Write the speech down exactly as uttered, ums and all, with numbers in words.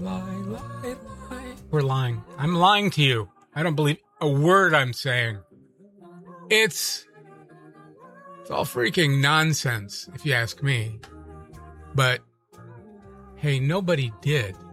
Lie, lie, lie. We're lying. I'm lying to you. I don't believe a word I'm saying. It's, it's all freaking nonsense, if you ask me. But, hey, nobody did.